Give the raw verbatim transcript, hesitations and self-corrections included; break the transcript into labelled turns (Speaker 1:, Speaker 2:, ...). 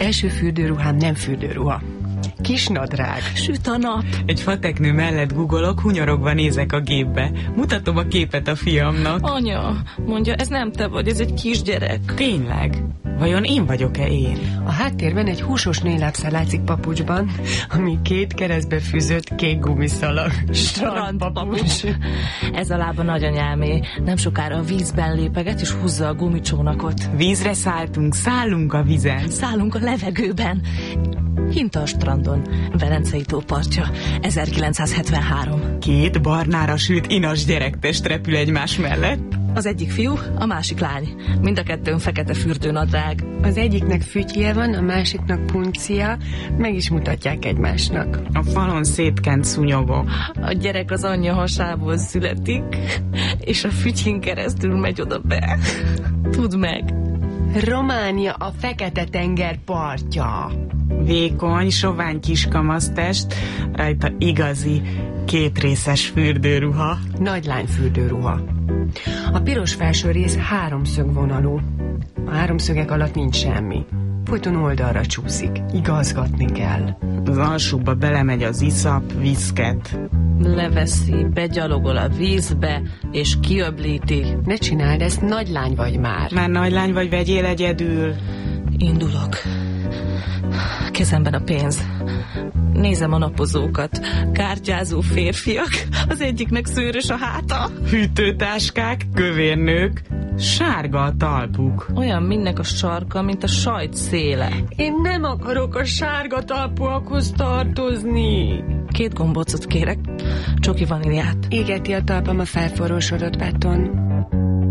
Speaker 1: Első fürdőruhám nem fürdőruha. Kisnadrág.
Speaker 2: Süt a nap.
Speaker 3: Egy fateknő mellett googolok, hunyorogva nézek a gépbe. Mutatom a képet a fiamnak.
Speaker 2: Anya, mondja, ez nem te vagy, ez egy kisgyerek.
Speaker 3: Tényleg? Vajon én vagyok-e én?
Speaker 1: A háttérben egy húsos nőlábszár látszik papucsban, ami két keresztbe fűzött kék gumiszalag. Strandpapucs.
Speaker 2: Ez a lába nagyanyámé. Nem sokára a vízben lépeget és húzza a gumicsónakot.
Speaker 3: Vízre szálltunk, szállunk a vizen.
Speaker 2: Szállunk a levegőben. Hint a strandon, Velencei tó partja, ezerkilencszázhetvenhárom.
Speaker 3: Két barnára sült inas gyerektest repül egymás mellett.
Speaker 2: Az egyik fiú, a másik lány. Mind a kettőn fekete fürdőnadrág.
Speaker 1: Az egyiknek fütyje van, a másiknak puncia, meg is mutatják egymásnak.
Speaker 3: A falon szétkent szúnyogok.
Speaker 2: A gyerek az anyja hasából születik, és a fütyin keresztül megy oda be. Tudd meg.
Speaker 1: Románia a Fekete-tenger partja.
Speaker 3: Vékony, sovány kiskamasztest, rajta igazi, kétrészes fürdőruha.
Speaker 1: Nagylány fürdőruha. A piros felső rész háromszögvonalú. A háromszögek alatt nincs semmi. Folyton oldalra csúszik. Igazgatni kell.
Speaker 3: Az alsóba belemegy az iszap, viszket.
Speaker 2: Leveszi, begyalogol a vízbe, és kiöblíti.
Speaker 1: Ne csináld ezt, nagylány vagy már.
Speaker 3: Már nagylány vagy, vegyél egyedül.
Speaker 2: Indulok. Kezemben a pénz. Nézem a napozókat. Kártyázó férfiak. Az egyiknek szőrös a háta.
Speaker 3: Hűtőtáskák, kövérnők. Sárga a talpuk.
Speaker 2: Olyan mindnek a sarka, mint a sajt széle.
Speaker 1: Én nem akarok a sárga talpúakhoz tartozni.
Speaker 2: Két gombócot kérek. Csoki vaníliát.
Speaker 1: Égeti a talpam a felforrósodott beton.